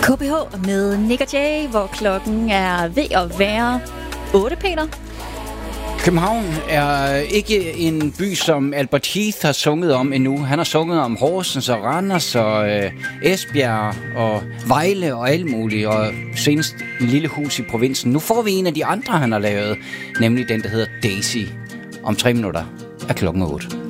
KPH med Nick og Jay, hvor klokken er ved at være 8, Peter. København er ikke en by, som Albert Heath har sunget om endnu. Han har sunget om Horsens og Randers og Esbjerg og Vejle og alt muligt, og senest en lille hus i provinsen. Nu får vi en af de andre, han har lavet, nemlig den, der hedder Daisy. Om 3 minutter er klokken 8.